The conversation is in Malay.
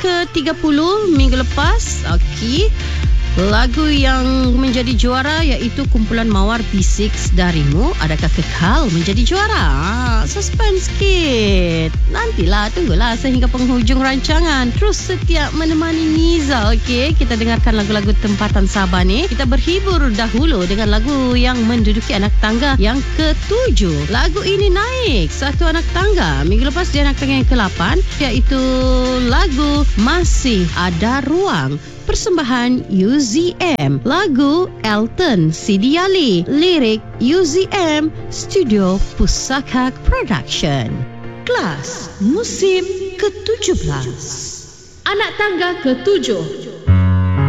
ke-30 minggu lepas. Okey. Lagu yang menjadi juara iaitu kumpulan Mawar B6 Darimu. Adakah kekal menjadi juara? Suspense sikit. Nantilah, tunggulah sehingga penghujung rancangan. Terus setiap menemani Niza. Okey, kita dengarkan lagu-lagu tempatan Sabah ni. Kita berhibur dahulu dengan lagu yang menduduki anak tangga yang ke-7. Lagu ini naik satu anak tangga. Minggu lepas dia anak tangga yang ke-8, iaitu lagu Masih Ada Ruang. Persembahan UZM. Lagu Elton Sidiali. Lirik UZM. Studio Pusaka Production. Kelas musim ke-17. Anak tangga ke-7.